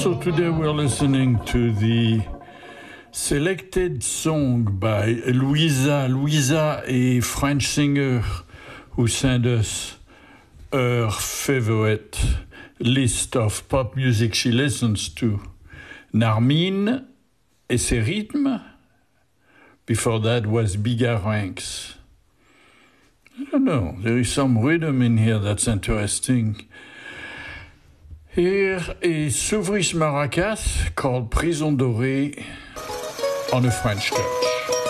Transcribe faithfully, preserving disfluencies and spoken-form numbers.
So today we're listening to the selected song by Louisa. Louisa, a French singer who sent us her favorite list of pop music she listens to. Narmine et ses rythmes. Before that was Bigarrinx. I don't know, there is some rhythm in here that's interesting. Here is Souvriche Maracas called Prison Dorée on a French Club.